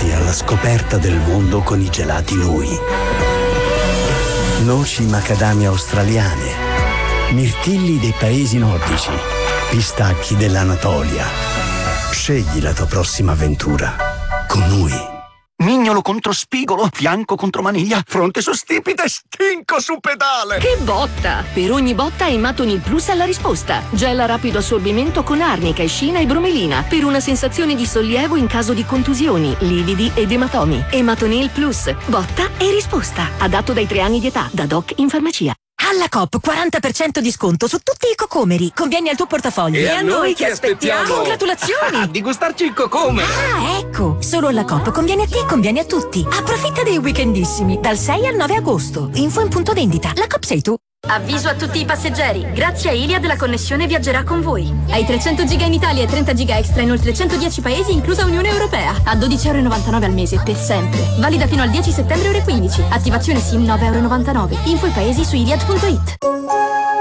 Viaggi alla scoperta del mondo con i gelati Nui. Noci macadamia australiane, mirtilli dei paesi nordici, pistacchi dell'Anatolia. Scegli la tua prossima avventura con Nui. Mignolo contro spigolo, fianco contro maniglia, fronte su stipite, stinco su pedale. Che botta! Per ogni botta Ematonil Plus ha la risposta. Gel a rapido assorbimento con arnica, escina e bromelina per una sensazione di sollievo in caso di contusioni, lividi ed ematomi. Ematonil Plus, botta e risposta. Adatto dai 3 anni di età, da doc in farmacia. Alla Coop 40% di sconto su tutti i cocomeri. Conviene al tuo portafoglio. E a noi che aspettiamo? Congratulazioni! Di gustarci il cocome. Ah, ecco. Solo alla Coop conviene a te e conviene a tutti. Approfitta dei weekendissimi dal 6 al 9 agosto. Info in punto vendita. La Coop sei tu. Avviso a tutti i passeggeri. Grazie a Iliad la connessione viaggerà con voi. Hai 300 giga in Italia e 30 giga extra in oltre 110 paesi, inclusa Unione Europea. A 12,99 € al mese, per sempre. Valida fino al 10 settembre ore 15. Attivazione SIM 9,99 €. Info i paesi su iliad.it.